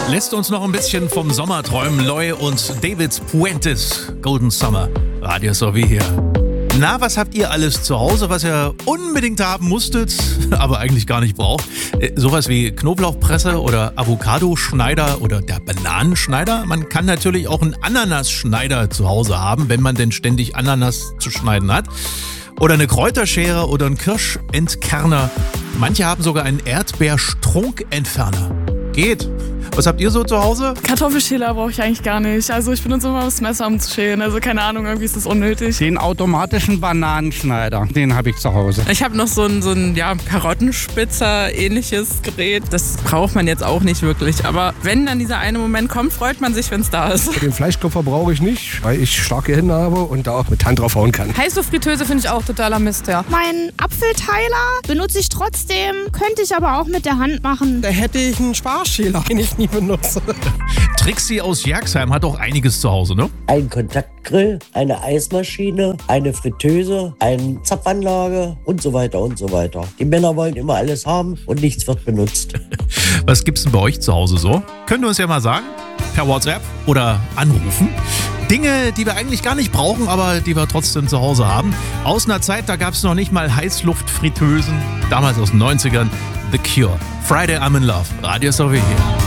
lässt uns noch ein bisschen vom Sommer träumen. Loy und David Puentes, Golden Summer. Radio Sowie hier. Na, was habt ihr alles zu Hause, was ihr unbedingt haben musstet, aber eigentlich gar nicht braucht? Sowas wie Knoblauchpresse oder Avocadoschneider oder der Bananenschneider. Man kann natürlich auch einen Ananasschneider zu Hause haben, wenn man denn ständig Ananas zu schneiden hat. Oder eine Kräuterschere oder einen Kirschentkerner. Manche haben sogar einen Erdbeerstrunkentferner. Geht. Was habt ihr so zu Hause? Kartoffelschäler brauche ich eigentlich gar nicht. Also ich benutze immer das Messer, um zu schälen. Also keine Ahnung, irgendwie ist das unnötig. Den automatischen Bananenschneider, den habe ich zu Hause. Ich habe noch so ein Karottenspitzer ähnliches Gerät. Das braucht man jetzt auch nicht wirklich. Aber wenn dann dieser eine Moment kommt, freut man sich, wenn es da ist. Den Fleischkoffer brauche ich nicht, weil ich starke Hände habe und da auch mit Hand drauf hauen kann. Heiße Fritteuse finde ich auch totaler Mist, ja. Mein Apfelteiler benutze ich trotzdem, könnte ich aber auch mit der Hand machen. Da hätte ich einen Sparschäler, den ich nie benutze. Trixie aus Jerxheim hat auch einiges zu Hause, ne? Ein Kontaktgrill, eine Eismaschine, eine Fritteuse, eine Zapfanlage und so weiter und so weiter. Die Männer wollen immer alles haben und nichts wird benutzt. Was gibt's denn bei euch zu Hause so? Könnt ihr uns ja mal sagen? Per WhatsApp oder anrufen. Dinge, die wir eigentlich gar nicht brauchen, aber die wir trotzdem zu Hause haben. Aus einer Zeit, da gab's noch nicht mal Heißluftfritteusen. Damals aus den 90ern. The Cure. Friday I'm in Love. Radio Sowie hier.